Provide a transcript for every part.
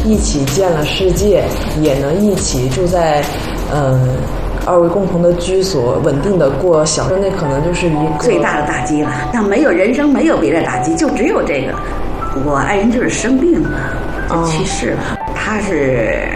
一起见了世界，也能一起住在二位共同的居所，稳定的过小生，那可能就是一个最大的打击了。但没有人生没有别的打击，就只有这个。我爱人就是生病了，就去世了。他是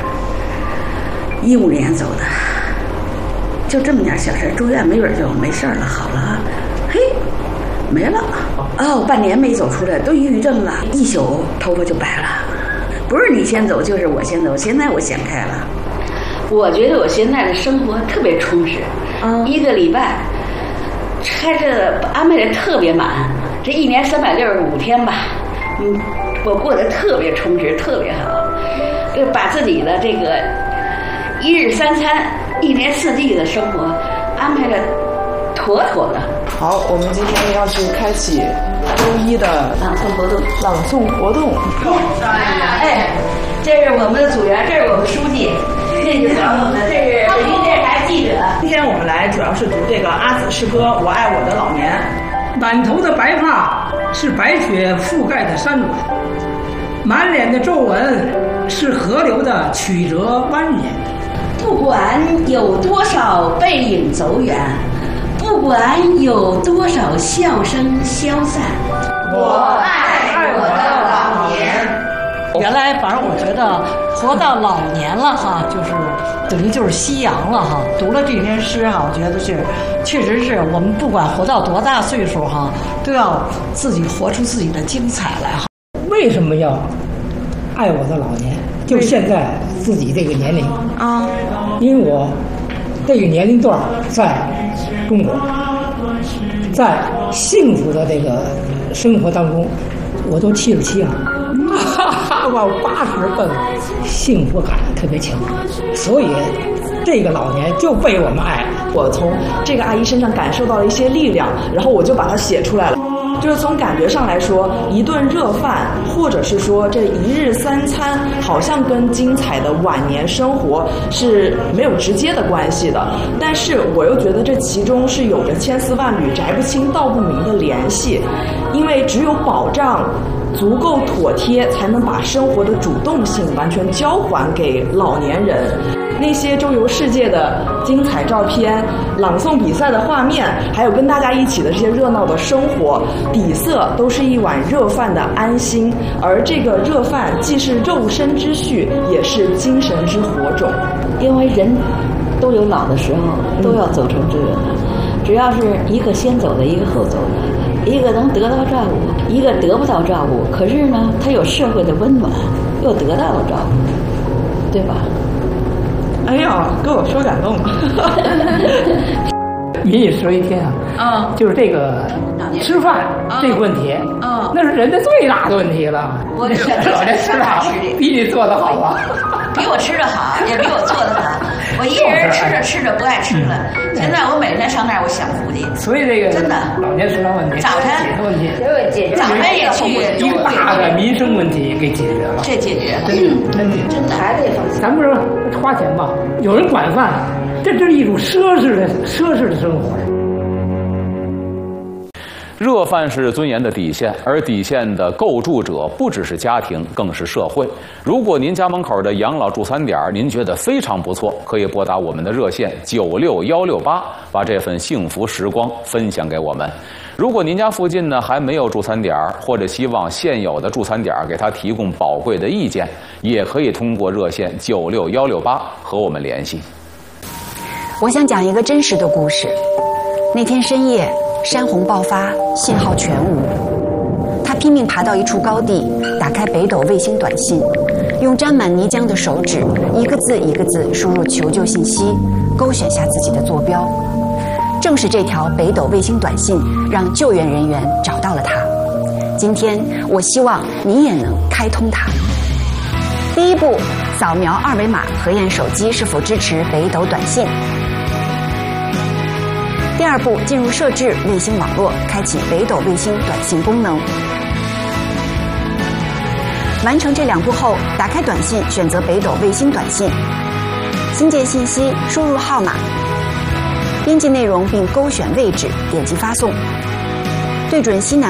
15年走的，就这么点小事，住院没准就没事了，好了，嘿，没了。哦，半年没走出来，都抑郁症了，一宿头发就白了。不是你先走，就是我先走。现在我想开了。我觉得我现在的生活特别充实，一个礼拜开着安排的特别满，这1年365天吧，我过得特别充实，特别好，就把自己的这个1日3餐、1年4季的生活安排的妥妥的。 好，我们今天要去开启周一的朗诵活动。哎，这是我们的组员，这是我们书记。这是北京电视台记者。 今天我们来主要是读这个阿紫诗歌《我爱我的老年》。 满头的白发是白雪覆盖的山峦，满脸的皱纹是河流的曲折蜿蜒。 不管有多少背影走远，不管有多少笑声消散，我爱我的老年。 原来反正我觉得活到老年了哈，就是等于就是夕阳了哈。读了这篇诗哈，我觉得确实是我们不管活到多大岁数哈，都要自己活出自己的精彩来哈。 为什么要爱我的老年？就现在自己这个年龄啊，因为我这个年龄段在中国，在幸福的这个生活当中，我都77了。我80分，幸福感特别强，所以这个老年就被我们爱。 我从这个阿姨身上感受到了一些力量，然后我就把它写出来了。就是从感觉上来说，一顿热饭，或者是说这1日3餐，好像跟精彩的晚年生活是没有直接的关系的。但是我又觉得这其中是有着千丝万缕、摘不清道不明的联系，因为只有保障足够妥帖，才能把生活的主动性完全交还给老年人。那些周游世界的精彩照片、朗诵比赛的画面，还有跟大家一起的这些热闹的生活，底色都是一碗热饭的安心。而这个热饭既是肉身之序，也是精神之火种。 因为人都有老的时候，都要走成这个的。只要是一个先走的，一个后走的，一个能得到照顾，一个得不到照顾，可是呢，他有社会的温暖，又得到了照顾，对吧？ 哎呀，给我说感动了。 民以食为天啊，就是这个吃饭这个问题，那是人的最大的问题了。 我这吃法比你做的好啊， 比我吃的好，也比我做的好。我一人吃着不爱吃了，现在我每天上那儿我享福去。 所以这个真的老年食堂问题， 早晨问题， 早晨也去一个大的民生问题给解决了， 这解决了， 真的还得咱不是花钱吧？有人管饭。这是一种奢侈的生活。 热饭是尊严的底线，而底线的构筑者不只是家庭，更是社会。如果您家门口的养老助餐点您觉得非常不错，可以拨打我们的热线96168，把这份幸福时光分享给我们。如果您家附近呢还没有助餐点，或者希望现有的助餐点给他提供宝贵的意见，也可以通过热线96168和我们联系。 我想讲一个真实的故事。那天深夜，山洪爆发，信号全无。他拼命爬到一处高地，打开北斗卫星短信，用沾满泥浆的手指一个字一个字输入求救信息，勾选下自己的坐标。正是这条北斗卫星短信让救援人员找到了他。今天我希望你也能开通它。第一步，扫描2维码核验手机是否支持北斗短信。第二步，进入设置卫星网络，开启北斗卫星短信功能。完成这2步后，打开短信，选择北斗卫星短信，新建信息，输入号码，编辑内容并勾选位置，点击发送。对准西南